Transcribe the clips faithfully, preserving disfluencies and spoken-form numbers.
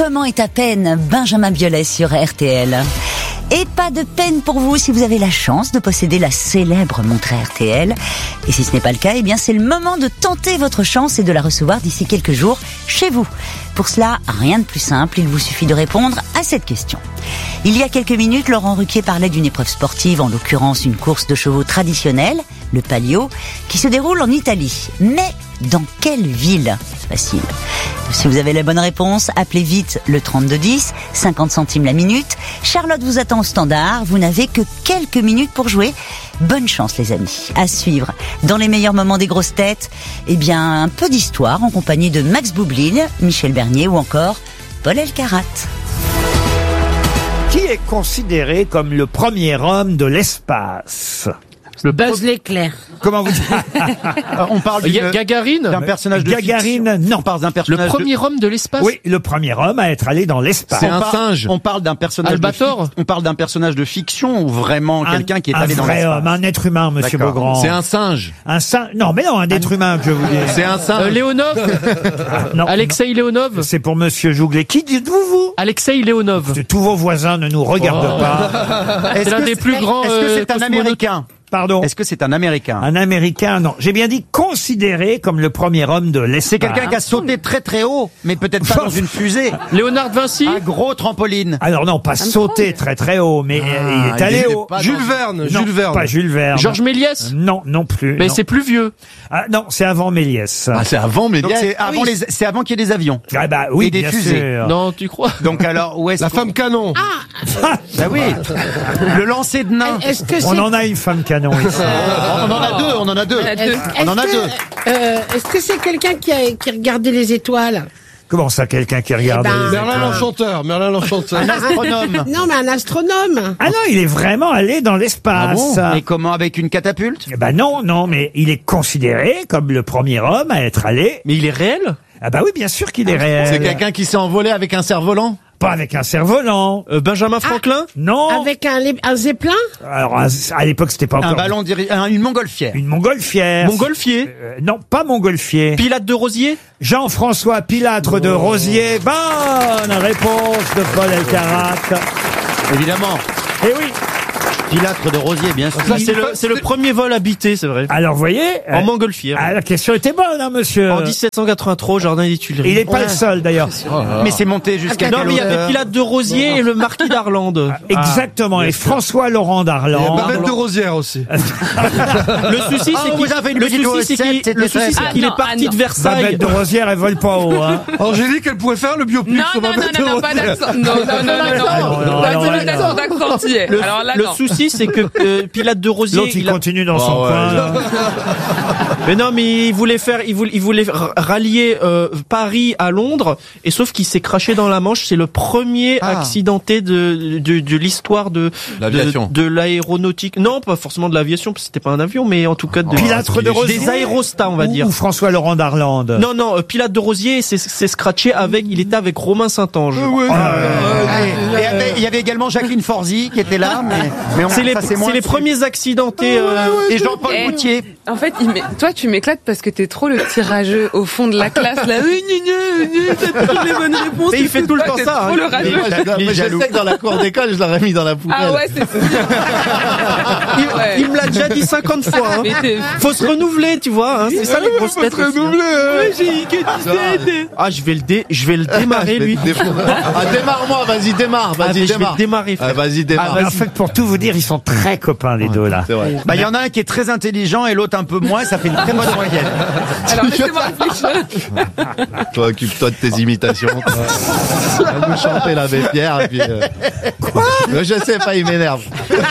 moment est à peine, Benjamin Biolay sur R T L. Et pas de peine pour vous si vous avez la chance de posséder la célèbre montre R T L. Et si ce n'est pas le cas, eh bien c'est le moment de tenter votre chance et de la recevoir d'ici quelques jours chez vous. Pour cela, rien de plus simple, il vous suffit de répondre à cette question. Il y a quelques minutes, Laurent Ruquier parlait d'une épreuve sportive, en l'occurrence une course de chevaux traditionnelle, le Palio, qui se déroule en Italie. Mais dans quelle ville ? Facile. Si vous avez la bonne réponse, appelez vite le trente-deux dix, cinquante centimes la minute. Charlotte vous attend au standard, vous n'avez que quelques minutes pour jouer. Bonne chance les amis. À suivre, dans les meilleurs moments des grosses têtes, eh bien un peu d'histoire en compagnie de Max Boublil, Michel Bernier ou encore Paul Elkarat. Qui est considéré comme le premier homme de l'espace ? Le Buzz l'éclair. Comment vous dites? On parle d'une- Gagarine d'un personnage de Gagarine, fiction. non. On parle d'un Le personnage de- premier homme de l'espace. Oui, le premier homme à être allé dans l'espace. C'est On un parle- singe. On parle d'un personnage Albator. de fic- On parle d'un personnage de fiction ou vraiment Un- quelqu'un qui est un allé dans vrai l'espace. homme, un être humain, monsieur D'accord. Beaugrand. C'est un singe. Un singe. Non, mais non, un être humain que je vous dis. C'est un singe. Euh, Léonov. Non, Alexei Léonov. non, c'est pour monsieur Jouglet. Qui dites-vous, vous? Alexei Léonov. Tous vos voisins ne nous regardent Oh. pas. Est-ce C'est l'un que des plus grands, Est-ce que euh, c'est un cosmonautes. Américain? Pardon. Est-ce que c'est un Américain? Un Américain, non. J'ai bien dit considéré comme le premier homme de l'espace. C'est quelqu'un qui a sauté très très haut, mais peut-être pas dans une fusée. Léonard Vinci. Un gros trampoline. Alors non, pas sauté très très haut, mais euh, il est allé il est haut. pas Jules dans- Verne, Non, Jules Verne. pas Jules Verne. Georges Méliès. Non, non plus. Mais non. c'est plus vieux. Ah, non, c'est avant Méliès. Ah, c'est avant, mais Donc c'est avant les, c'est avant qu'il y ait des avions. Ah bah oui, Et des bien fusées. sûr. Non, tu crois? Donc alors où est-ce la qu'on- femme canon. Bah oui. Le lancer de nain. Est-ce que c'est... On en a une femme canon ici. On en a deux, on en a deux. Est-ce On en a que- deux. euh, Est-ce que c'est quelqu'un qui a qui regardait les étoiles? Comment ça, quelqu'un qui regarde ben, les Merlin étoiles l'Enchanteur, Merlin l'Enchanteur. Un astronome. Non, mais un astronome. Ah non, il est vraiment allé dans l'espace. Et comment, avec une catapulte? Eh ben non, non, mais il est considéré comme le premier homme à être allé. Mais il est réel? Ah bah oui, bien sûr qu'il est réel. C'est quelqu'un qui s'est envolé avec un cerf-volant. Pas avec un cerf-volant. Euh, Benjamin Franklin. Non. Avec un, lé- un zeppelin? Alors à, à l'époque, c'était pas Un encore ballon diri- un- une montgolfière. une montgolfière. Montgolfier. Euh, non, pas montgolfier. Pilate de Rosier. Jean-François Pilâtre de Rosier. Bonne réponse de Paul Elkarat. Évidemment. Eh oui. Pilâtre de Rosier, bien sûr. Ça, c'est le, c'est le premier vol habité, c'est vrai. Alors, vous voyez. En euh, montgolfière. ah, la question était bonne, hein, monsieur. En dix-sept cent quatre-vingt-trois, au jardin des Tuileries. Il n'est pas le seul, d'ailleurs. Mais c'est monté jusqu'à Non, quelle mais il y avait hauteur? Pilate de Rosier et le marquis d'Arlande. Exactement. Et François Laurent Et d'Arlande. Babette de Rosière aussi. Le souci, Ah, c'est vous qu'il avez une le petite souci, c'est recette, qu'il le c'était souci, très c'est qu'il bien. est Ah, parti non. de Versailles. Babette de Rosière, elle vole pas haut, hein. Angélique, elle pourrait faire le biopic Non, sur non, non, Babette non, de non, pas Rosière. d'accent. Non, non, non, non, non, non. non, Pas non, d'imitation non. d'accentier. Le, Alors là, le non. souci, c'est que euh, Pilate de Rosier, L'autre, il il a- continue dans son Oh, ouais. coin. là. mais non, mais il voulait faire, il voulait, il voulait r- rallier euh, Paris à Londres, et sauf qu'il s'est craché dans la Manche. C'est le premier Ah. accidenté de de, de l'histoire de L'aviation. de, de l'aéronautique. Non, pas forcément de l'aviation, parce que c'était pas un avion, mais en tout cas de, Pilâtre de Rosier. des aérostats, on va Ou- dire. Ou François Laurent d'Arlande. Non, non, euh, Pilate de Rosier s'est s'est scratché avec, il était avec Romain Saint-Ange. Oh Ah, et il y avait- il y avait également Jacqueline Forzy qui était là, mais, mais on- C'est les, ça, c'est moins les su. premiers accidentés. euh, Et Jean-Paul Eh, Gaultier. En fait, il met- toi, tu m'éclates parce que t'es trop le petit rageux au fond de la classe, là. Oui, gna, gna, gna, t'as toujours les bonnes réponses. Mais il fait tout le temps T'es ça, trop hein. le rageux. Mais je sais que dans la cour d'école, je l'aurais mis dans la poubelle. Ah ouais, c'est sûr. il, Ouais. il me l'a déjà dit cinquante fois. Hein. Mais t'es- Faut se renouveler, tu vois. Hein. C'est ça les grosses têtes. aussi, hein. Ah, je vais le dé, je vais le démarrer lui. Ah, démarre-moi, vas-y, démarre, Ah, mais vas-y, je vais démarre. le démarrer. Ah, frère. vas-y, démarre. En fait, pour tout vous dire, ils sont très copains, les deux, là. C'est vrai. Bah, il y en a un qui est très intelligent et l'autre un peu moins, ça fait une très bonne moyenne. Alors, laissez-moi réfléchir. Toi, occupe-toi de tes imitations. toi. Va nous chanter l'abbé Pierre, et puis... euh, Quoi? euh, Je sais pas, il m'énerve.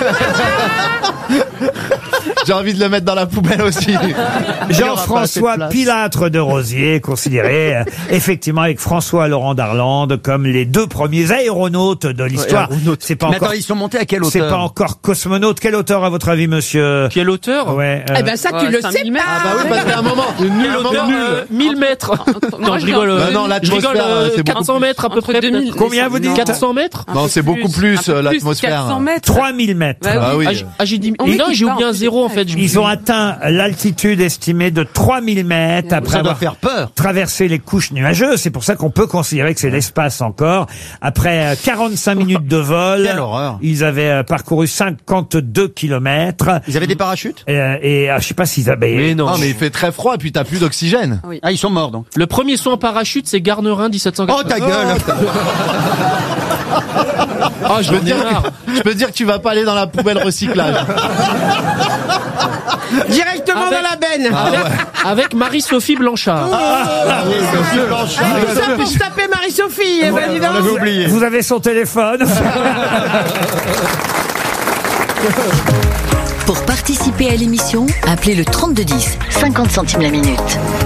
J'ai envie de le mettre dans la poubelle aussi. Jean-François place. Pilâtre de Rosier, considéré euh, effectivement avec François Laurent d'Arlande comme les deux premiers aéronautes de l'histoire. C'est pas Mais encore, attends, ils sont montés à quelle c'est hauteur? pas encore cosmonaute. Quelle hauteur à votre avis, monsieur? Quelle hauteur? Ouais. euh, Eh ben ça, tu Ouais, le cinq sais mille pas. mètres. Ah bah oui, parce qu'à un moment... Nul, à un moment, euh, mille mètres. Moi, Non, je je rigole. dis euh, Bah non, je rigole. l'atmosphère, euh, c'est beaucoup quatre cents mètres à peu Entre près. deux mille. peut-être. Combien vous dites? quatre cents mètres? Un Non, peu c'est beaucoup plus, plus, un peu euh, plus, l'atmosphère. quatre cents mètres. trois mille mètres. Bah Ah oui. Ah, j'ai- ah, j'ai dit. On met Non, qui j'ai part, oublié un en plus, zéro en fait. Je- Ils ont atteint l'altitude estimée de trois mille mètres après Ça doit avoir faire peur. traversé les couches nuageuses. C'est pour ça qu'on peut considérer que c'est l'espace encore. Après euh, quarante-cinq minutes de vol, Quelle horreur. ils avaient euh, parcouru cinquante-deux kilomètres. Ils avaient des parachutes? Euh, et euh, je sais pas s'ils avaient... Mais non. Non, mais il fait très froid et puis t'as plus d'oxygène. Ah, ils sont morts donc. Le premier saut en parachute, c'est Garnerin dix-sept cent Oh, quatre-vingts. ta gueule! Ah, Je peux, j'en ai dire marre. que, je peux dire que tu vas pas aller dans la poubelle recyclage. Directement Avec- dans la benne. Avec, avec Marie-Sophie Blanchard. Ah oui, bien sûr. Ah, tout ça pour se taper Marie-Sophie. Eh ben, dis donc. On l'avait oublié. Vous avez son téléphone. Pour participer à l'émission, appelez le trente-deux dix, cinquante centimes la minute.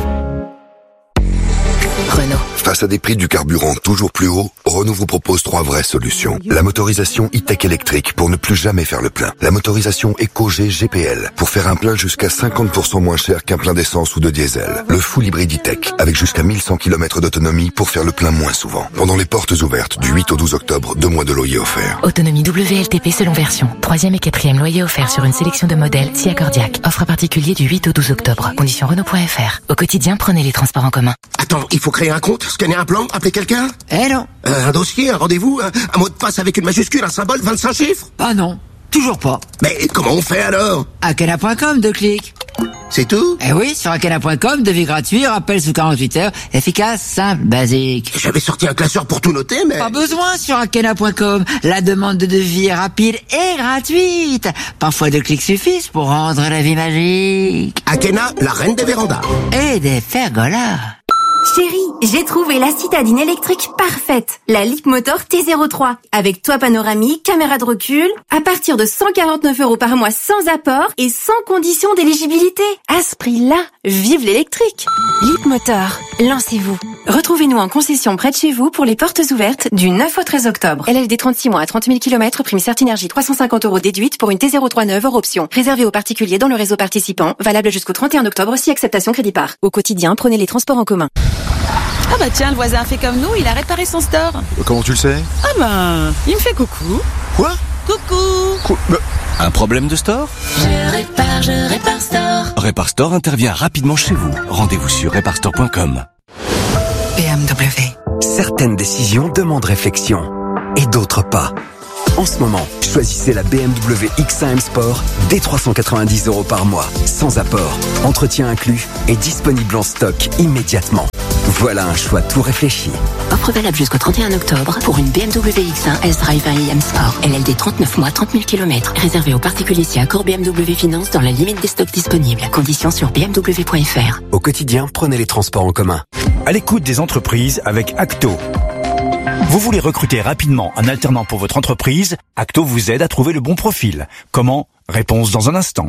Renault. Face à des prix du carburant toujours plus hauts, Renault vous propose trois vraies solutions. La motorisation e-tech électrique pour ne plus jamais faire le plein. La motorisation EcoG G P L pour faire un plein jusqu'à cinquante pour cent moins cher qu'un plein d'essence ou de diesel. Le full hybride e-tech avec jusqu'à mille cent kilomètres d'autonomie pour faire le plein moins souvent. Pendant les portes ouvertes du huit au douze octobre, deux mois de loyer offert. Autonomie W L T P selon version. Troisième et quatrième loyer offert sur une sélection de modèles Si Accordiac. Offre particulier du huit au douze octobre. Conditions Renault point F R. Au quotidien, prenez les transports en commun. Attends, il faut créer un compte, scanner un plan, appeler quelqu'un? Eh non. Euh, un dossier, un rendez-vous, un, un mot de passe avec une majuscule, un symbole, vingt-cinq chiffres? Ah non, toujours pas. Mais comment on fait alors? Akena point com, deux clics. C'est tout? Eh oui, sur Akena point com, devis gratuit, rappel sous quarante-huit heures, efficace, simple, basique. J'avais sorti un classeur pour tout noter, mais... Pas besoin sur Akena point com. La demande de devis est rapide et gratuite. Parfois deux clics suffisent pour rendre la vie magique. Akena, la reine des vérandas. Et des pergolas. Chérie, j'ai trouvé la citadine électrique parfaite, la Leapmotor T zéro trois, avec toit panoramique, caméra de recul, à partir de cent quarante-neuf euros par mois sans apport et sans condition d'éligibilité. À ce prix-là, vive l'électrique. Leapmotor, lancez-vous. Retrouvez-nous en concession près de chez vous pour les portes ouvertes du neuf au treize octobre. L L D trente-six mois à trente mille kilomètres, prime Certinergie trois cent cinquante euros déduite pour une T zéro trois neuve hors option. Réservé aux particuliers dans le réseau participant, valable jusqu'au trente et un octobre si acceptation crédit par. Au quotidien, prenez les transports en commun. Ah bah tiens, le voisin a fait comme nous, il a réparé son store. Comment tu le sais? Ah bah, il me fait coucou. Quoi? Coucou. Quoi? Bah, un problème de store? Je répare, je répare store. Répar Store intervient rapidement chez vous. Rendez-vous sur répar store point com. B M W. Certaines décisions demandent réflexion et d'autres pas. En ce moment, choisissez la B M W X un M Sport dès trois cent quatre-vingt-dix euros par mois, sans apport, entretien inclus et disponible en stock immédiatement. Voilà un choix tout réfléchi. Offre valable jusqu'au trente et un octobre pour une B M W X un S-Drive un I M Sport. L L D trente-neuf mois, trente mille kilomètres. Réservé aux particuliers si accord B M W Finance dans la limite des stocks disponibles. Conditions sur b m w point f r. Au quotidien, prenez les transports en commun. À l'écoute des entreprises avec Acto. Vous voulez recruter rapidement un alternant pour votre entreprise? Acto vous aide à trouver le bon profil. Comment? Réponse dans un instant.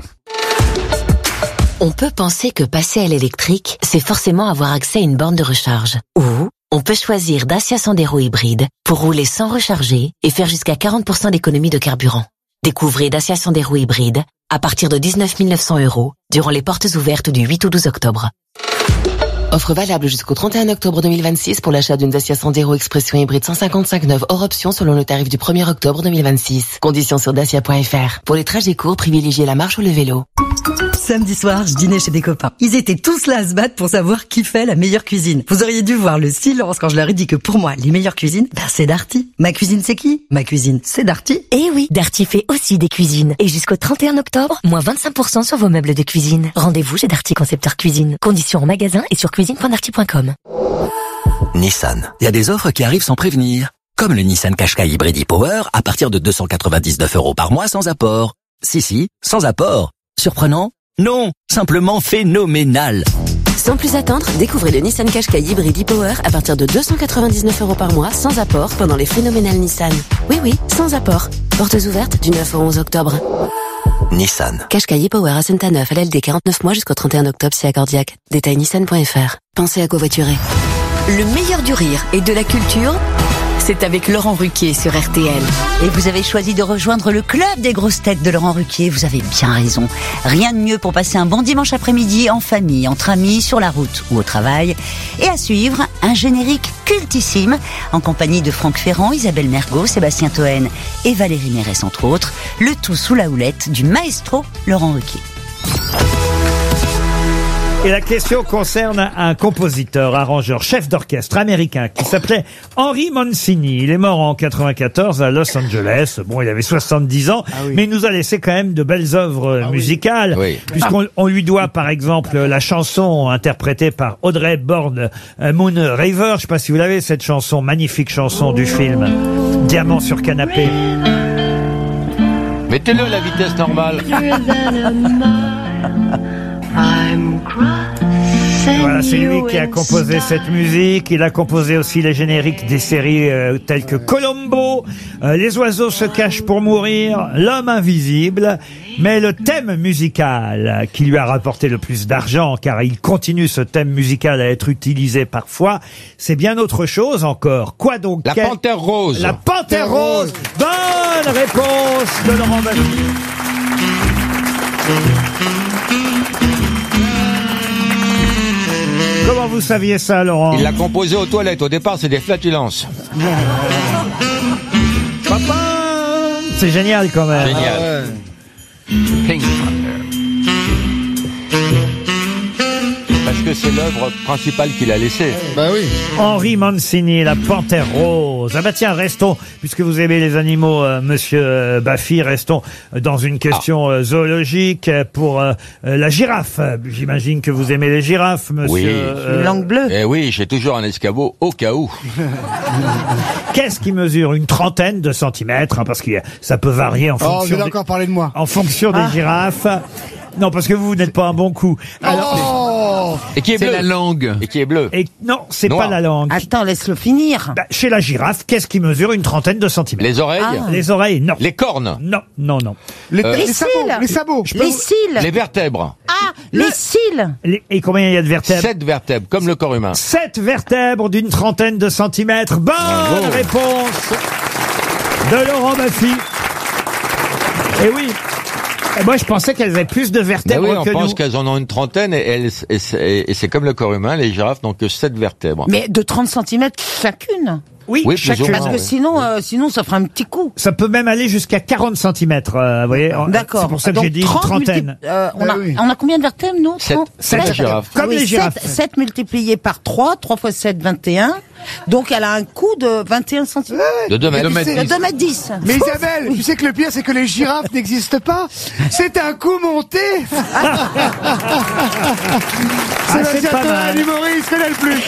On peut penser que passer à l'électrique, c'est forcément avoir accès à une borne de recharge. Ou on peut choisir Dacia Sandero hybride pour rouler sans recharger et faire jusqu'à quarante pour cent d'économie de carburant. Découvrez Dacia Sandero hybride à partir de dix-neuf mille neuf cents euros durant les portes ouvertes du huit au douze octobre. Offre valable jusqu'au trente et un octobre deux mille vingt-six pour l'achat d'une Dacia Sandero Expression hybride cent cinquante-cinq neuve hors option selon le tarif du premier octobre deux mille vingt-six. Conditions sur dacia point f r. Pour les trajets courts, privilégiez la marche ou le vélo. Samedi soir, je dînais chez des copains. Ils étaient tous là à se battre pour savoir qui fait la meilleure cuisine. Vous auriez dû voir le silence quand je leur ai dit que pour moi, les meilleures cuisines, ben c'est Darty. Ma cuisine, c'est qui? Ma cuisine, c'est Darty. Eh oui, Darty fait aussi des cuisines. Et jusqu'au trente et un octobre, moins vingt-cinq pour cent sur vos meubles de cuisine. Rendez-vous chez Darty Concepteur Cuisine. Conditions en magasin et sur cuisine point darty point com. Nissan. Il y a des offres qui arrivent sans prévenir. Comme le Nissan Qashqai Hybrid e-Power à partir de deux cent quatre-vingt-dix-neuf euros par mois sans apport. Si, si, sans apport. Surprenant? Non, simplement phénoménal. Sans plus attendre, découvrez le Nissan Qashqai Hybrid e-Power à partir de deux cent quatre-vingt-dix-neuf euros par mois sans apport pendant les phénoménales Nissan. Oui, oui, sans apport. Portes ouvertes du neuf au onze octobre. Nissan. Qashqai e-Power à Saint-Aneuf, L L D quarante-neuf mois jusqu'au trente et un octobre si accordiaque. Détail nissan point f r. Pensez à covoiturer. Le meilleur du rire et de la culture, c'est avec Laurent Ruquier sur R T L. Et vous avez choisi de rejoindre le club des grosses têtes de Laurent Ruquier. Vous avez bien raison. Rien de mieux pour passer un bon dimanche après-midi en famille, entre amis, sur la route ou au travail. Et à suivre, un générique cultissime en compagnie de Franck Ferrand, Isabelle Mergo, Sébastien Toen et Valérie Mérès entre autres. Le tout sous la houlette du maestro Laurent Ruquier. Et la question concerne un compositeur, arrangeur, chef d'orchestre américain qui s'appelait Henry Mancini. Il est mort en quatre-vingt-quatorze à Los Angeles. Bon, il avait soixante-dix ans, ah oui. mais il nous a laissé quand même de belles œuvres ah musicales. Oui. Puisqu'on on lui doit, par exemple, la chanson interprétée par Audrey Hepburn, Moon River. Je ne sais pas si vous l'avez, cette chanson, magnifique chanson du film Diamant sur canapé. Mettez-le à la vitesse normale. Voilà, c'est lui qui a composé cette musique. Il a composé aussi les génériques des séries euh, telles que Columbo, euh, Les oiseaux se cachent pour mourir, L'homme invisible. Mais le thème musical qui lui a rapporté le plus d'argent, car il continue ce thème musical à être utilisé parfois, c'est bien autre chose encore. Quoi donc? La quel... Panthère Rose. La Panthère Rose. Bonne réponse de Laurent Baffie. Comment vous saviez ça, Laurent? Il l'a composé aux toilettes. Au départ, c'est des flatulences. Papa, c'est génial quand même. Génial. Ah ouais. Pink Panther. Parce que c'est l'œuvre principale qu'il a laissée. Bah oui. Henry Mancini, la Panthère Rose. Ah bah tiens, restons, puisque vous aimez les animaux, euh, monsieur Baffie, restons dans une question ah. zoologique pour euh, la girafe. J'imagine que vous aimez les girafes, monsieur. Oui. Euh... Langue bleue. Eh oui, j'ai toujours un escabeau au cas où. Qu'est-ce qui mesure une trentaine de centimètres, hein, parce que ça peut varier en fonction. Oh, je vais encore parler de moi. En fonction ah. des girafes. Non, parce que vous, vous n'êtes pas un bon coup. Alors, oh et qui est, c'est bleu. la langue. Et qui est bleu. Et non, c'est Noir. pas la langue. Attends, laisse-le finir. Bah, chez la girafe, qu'est-ce qui mesure une trentaine de centimètres? Les oreilles. Ah. Les oreilles, non. Les cornes. Non, non, non. Les, Euh, les les sabots. cils. Les sabots. Les cils. Les vertèbres. Ah, les cils. Les- Et combien il y a de vertèbres? Sept vertèbres, comme le corps humain. Sept vertèbres d'une trentaine de centimètres. Bonne Bravo. réponse de Laurent Baffie. Et oui. Et moi, je pensais qu'elles avaient plus de Ben vertèbres oui, on que pense nous. qu'elles en ont une trentaine et, elles, et, c'est, et c'est comme le corps humain, les girafes n'ont que sept vertèbres. Mais de trente centimètres chacune. Oui, Oui, plus chacune. ou moins. Parce que oui. sinon, euh, sinon, ça ferait un petit coup. Ça peut même aller jusqu'à quarante centimètres, euh, vous voyez. En- D'accord. C'est pour ça que Donc, j'ai dit une trente trentaine. multipli- euh, on, Eh a, oui. on a combien de vertèbres, nous? Sept. trente Sept Sept. girafes. Comme les girafes. sept multiplié par trois, trois fois sept, vingt et un. Donc, elle a un coup de vingt et un centimètres. De deux mètres. Mais tu sais- De deux mètres dix. Mais Isabelle, tu sais que le pire, c'est que les girafes n'existent pas. C'est un coup monté. C'est c'est pas Sébastien mal. l'humoriste, fais-le le plus.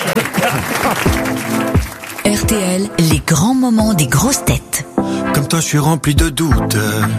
R T L, les grands moments des grosses têtes. Comme toi, je suis rempli de doutes.